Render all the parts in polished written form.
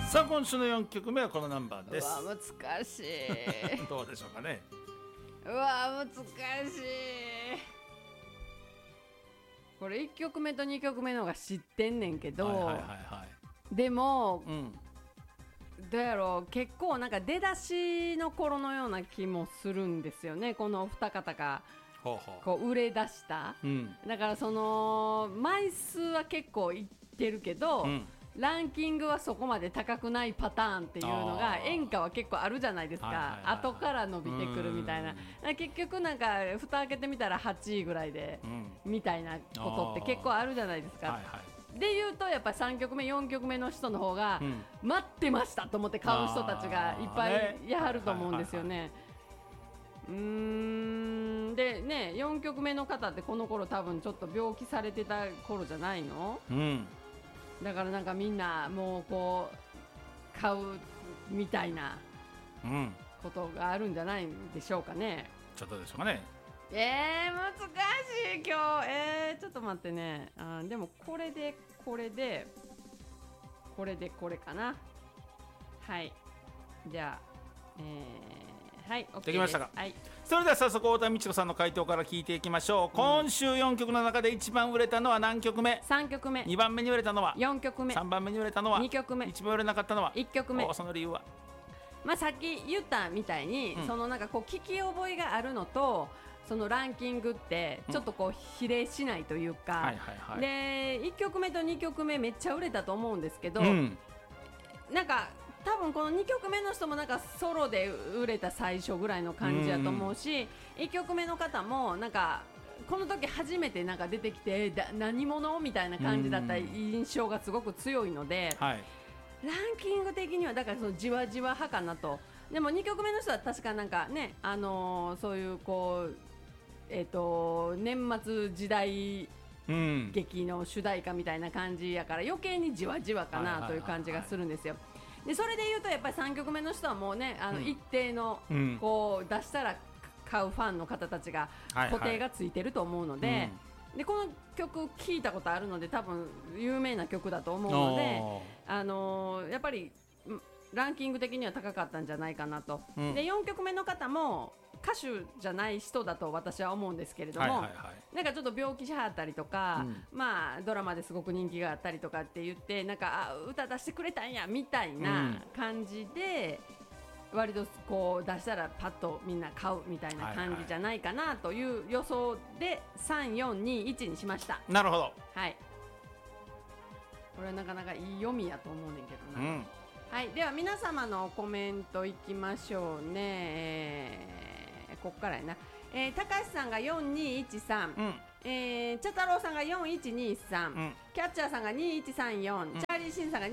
さあ今週の4曲目はこのナンバーです。 うわ難しいどうでしょうかね。 うわ難しい。これ1曲目と2曲目の方が知ってんねんけど、 はいはいはいはい、 でも、 うん、 どうやろう、結構なんか出だしの頃のような気もするんですよね、このお二方がほうほう、 こう売れ出した、 うん、 だからその枚数は結構いってるけど、 うん、 ランキングはそこまで高くないパターンっていうのが演歌は結構あるじゃないですか、 はいはいはいはい、 後から伸びてくるみたいな、結局なんか蓋開けてみたら8位ぐらいで、みたいなことって結構あるじゃないですか、はいはい、で言うとやっぱり3曲目4曲目の人の方が、待ってましたと思って買う人たちがいっぱいいはると思うんですよね。でね、4曲目の方ってこの頃多分ちょっと病気されてた頃じゃないの、だからなんかみんなもうこう買うみたいなことがあるんじゃないんでしょうかね。 ちょっとでしょうかね。 難しい今日、ちょっと待ってね。でもこれでこれかな。はい、じゃあはい、OK できましたか。 はい、 それでは早速太田美智子さんの回答から聞いていきましょう。今週4曲の中で一番売れたのは何曲目。 3曲目。 2番目に売れたのは 4曲目。 3番目に売れたのは 2曲目。 一番売れなかったのは 1曲目。 その理由は、 さっき言ったみたいに、そのなんかこう聞き覚えがあるのと、そのランキングってちょっとこう比例しないというか、で1曲目と2曲目めっちゃ売れたと思うんですけど、なんか多分この2曲目の人もなんかソロで売れた最初ぐらいの感じだと思うし、1曲目の方もなんかこの時初めてなんか出てきて何者みたいな感じだった印象がすごく強いので、ランキング的にはだからそのじわじわ派かなと。でも2曲目の人は確かなんかね、そういうこう年末時代劇の主題歌みたいな感じやから余計にじわじわかなという感じがするんですよ。でそれでいうとやっぱり3曲目の人はもうね、一定のこう出したら買うファンの方たちが固定がついてると思うので、でこの曲聴いたことあるので多分有名な曲だと思うので、やっぱりランキング的には高かったんじゃないかなと、で4曲目の方も歌手じゃない人だと私は思うんですけれども、なんかちょっと病気しはったりとか、ドラマですごく人気があったりとかって言ってなんか歌出してくれたんやみたいな感じで、割とこう出したらパッとみんな買うみたいな感じじゃないかなという予想で3、4、2、1にしました。 なるほど。 はい、これはなかなかいい読みやと思うねんけどな。はい、では皆様のコメントいきましょうね。ここからやな。高橋さんが4213、チャ太郎さんが4123、キャッチャーさんが2134、チャーリーシンさんが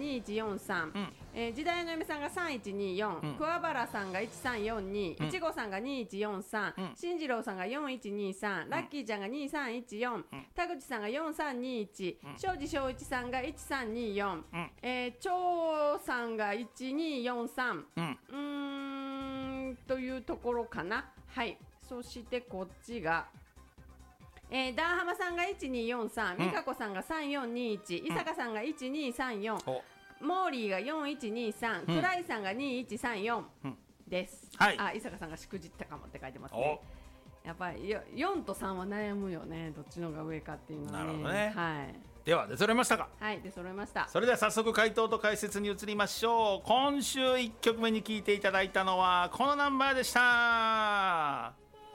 2143、時代の嫁さんが3124、桑原さんが1342、いちごさんが2143、進次郎さんが4123、ラッキーちゃんが2314、田口さんが4321、庄司正一さんが1324、長さんが1243、というところかな。はい、そしてこっちがダーハマさんが1243、美香子さんが3421、伊坂さんが1234、モーリーが4123、クライさんが2134です。伊坂さんがしくじったかもって書いてますね。やっぱり4と3は悩むよね、どっちのが上かっていうのはね。 なるほどね。 はい、 では出揃いましたか。 はい、出揃いました。 それでは早速回答と解説に移りましょう。今週1曲目に聴いていただいたのはこのナンバーでした。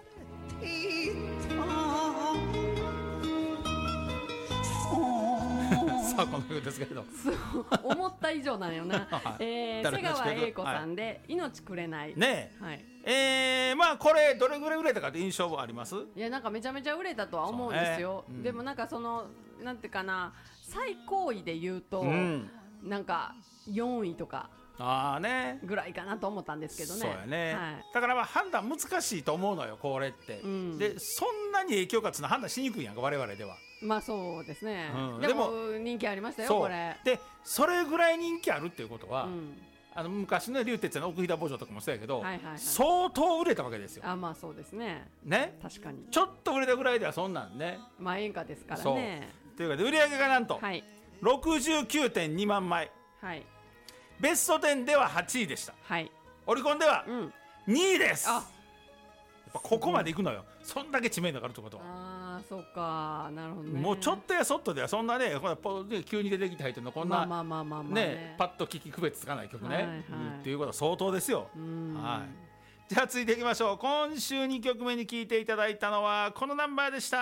さあこの曲ですけれど思った以上なんよな。瀬川栄子さんで命くれないねえ。これどれぐらい売れたかって印象はあります？ いやなんかめちゃめちゃ売れたとは思うんですよ。でもなんかそのなんていうかな、最高位で言うと、なんか4位とかぐらいかなと思ったんですけどね。 そうやね、だから判断難しいと思うのよこれって、でそんなに影響がつな判断しにくいやんか我々では。 そうですね、でも人気ありましたよこれで。それぐらい人気あるっていうことは、昔の竜鉄の奥飛騨坊城とかもそうやけど、相当売れたわけですよ。 そうですね。確かにちょっと売れたぐらいではそんなんね、 演歌ですからね。 というかで売り上げがなんと、69.2 万枚、 ベスト10では8位でした。 はい、 オリコンでは2位です。やっぱここまでいくのよ。そんだけ知名度があるってことは。 ああ、そうか、なるほどね。 もうちょっとやそっとではそんなね、急に出てきた人のこんなね、パッと聞き区別つかない曲ね、っていうことは相当ですよ。はい。じゃあ続いていきましょう。今週2曲目に聴いていただいたのはこのナンバーでした。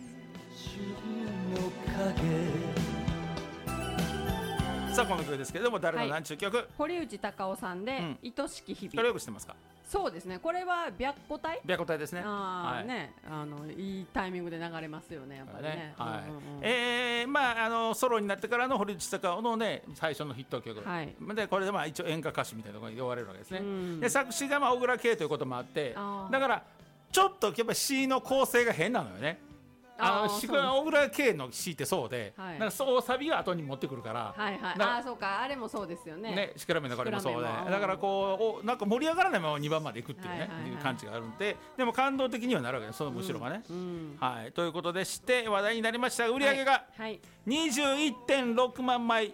さあこの曲ですけれども、誰の何ちゅう曲？ 堀内孝雄さんで「愛しき日々」。 これよく知ってますか？ そうですね、これは白虎隊ですね。 ね、いいタイミングで流れますよね、やっぱりね。 ソロになってからの堀内孝雄のね最初のヒット曲で、これで一応演歌歌手みたいなところに呼ばれるわけですね。で作詞が小倉圭ということもあって、だからちょっとやっぱ詩の構成が変なのよね。小倉圭の詩ってそうで、なんかそうサビが後に持ってくるから、 そうか、あれもそうですよね。 シクラメンのこれもそうで、だからこうなんか盛り上がらないまま2番までいくっていうね、いう感じがあるんで、でも感動的にはなるわけです、その後ろがね。はい、ということでして話題になりました。売り上げが 21.6 万枚。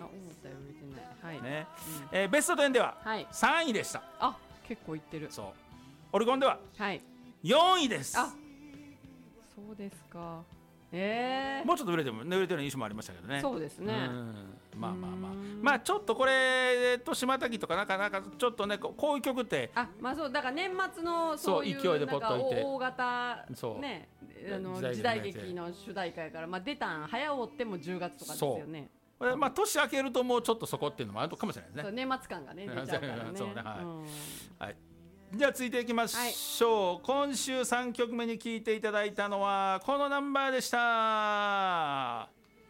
ベスト10では3位でした。 あ、結構いってる。 そう。オリコンでは4位です。 そうですか。 もうちょっと売れてる印象もありましたけどね。 そうですね。 まあちょっとこれと島滝とかなんかちょっとねこういう曲ってそうだから年末のそういう勢いでポッといて大型ね時代劇の主題歌やから、出たん早追っても10月とかですよね。 年明けるともうちょっとそこっていうのもあるかもしれないですね。 年末感がね出ちゃうからね。 はい。じゃあ続いていきましょう。今週3曲目に聴いていただいたのはこのナンバーでした。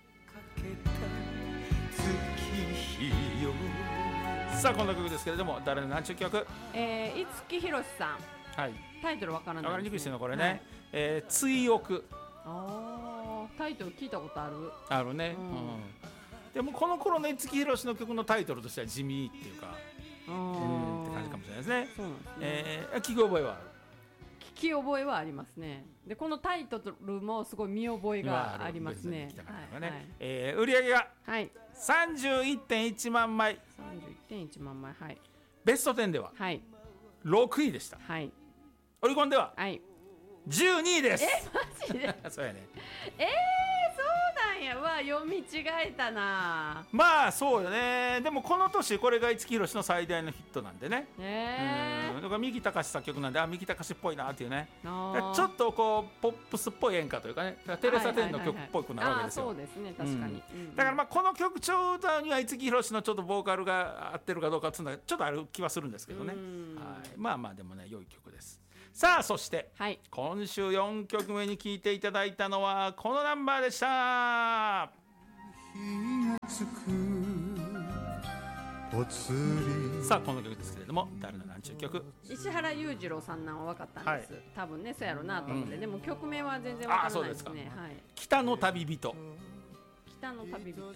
さあこの曲ですけれども、誰の何ちゅう曲？ 五木ひろしさん。タイトルわからない。 わかりにくいですよこれね。追憶。 タイトル聞いたことある？ あるね。でもこの頃の五木ひろしの曲のタイトルとしては地味っていうか。って感じかもしれないですね。 そうなんですね。 聞き覚えはある。 聞き覚えはありますね。でこのタイトルもすごい見覚えがありますね。 売り上げが 31.1 万枚。 31.1 万枚。はい。 ベスト10では6位でした。 はい。 オリコンでは12位です。 マジで？ そうやね。 そうなんや。読み違えたな。 まあそうよね。でもこの年これが五木ひろしの最大のヒットなんでね。だから三木たかし作曲なんで、三木たかしっぽいなっていうね。ちょっとこうポップスっぽい演歌というかね、テレサ・テンの曲っぽくなるわけですよ。 そうですね、確かに。 だからこの曲調を歌うには五木ひろしのちょっとボーカルが合ってるかどうかっていうのはちょっとある気はするんですけどね。まあでもね良い曲です。さあそして、今週4曲目に聴いていただいたのはこのナンバーでした。さあこの曲ですけれども、誰の何ちゅう曲？ 石原裕次郎さんなんは分かったんです。多分ねそうやろうなと思って、でも曲名は全然分からないですね。 北の旅人。 北の旅人。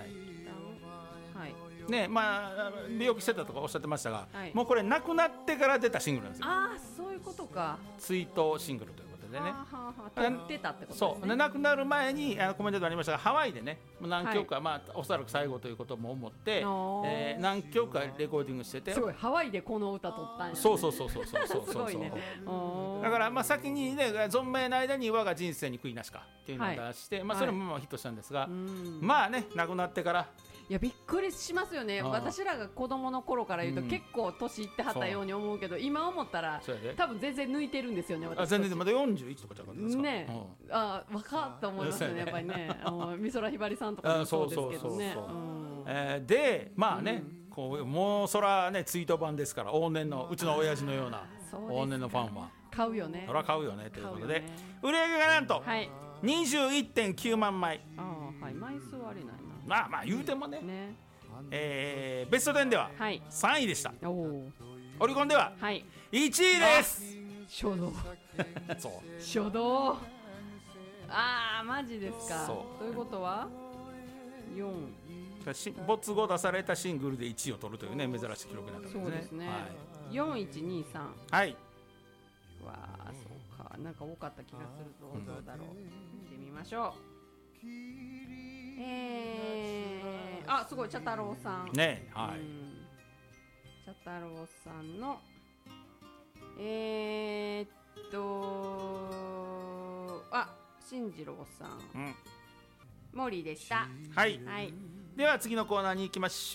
ね、病気してたとかおっしゃってましたが、もうこれ亡くなってから出たシングルなんですよ。 そういうことか。 追悼シングルということでね。 撮ってたってことですね。 そう、亡くなる前にコメントでありましたが、ハワイでね何曲か、おそらく最後ということも思って、何曲かレコーディングしてて、 すごいハワイでこの歌撮ったんやね。 そうすごいね。 だから先にね存命の間に我が人生に悔いなしかっていうのを出して、それもヒットしたんですが、まあね亡くなってから。 いやびっくりしますよね。私らが子供の頃から言うと結構年いってはったように思うけど、今思ったら多分全然抜いてるんですよね。 全然まだ41とかじゃなかったですかね。 若っと思いますよねやっぱりね。美空ひばりさんとかもそうですけどね。 でまあねもうそらね追悼版ですから、往年のうちの親父のような往年のファンは買うよね。 そら買うよねということで、売り上げがなんと 21.9 万枚。 枚数はあれないな。 まあ言うてもね、ベスト10では3位でした。オリコンでは1位です。 初動。初動。マジですか。ということは4。 没後出されたシングルで1位を取るというね珍しい記録になったんですね。 そうですね。4123。 はい。 そうか、なんか多かった気がするぞ。どうだろう。見てみましょう。 あ、すごい、茶太郎さんね、はい。 茶太郎さんの進次郎さん、森でした。 はい、はい、では次のコーナーに行きましょう。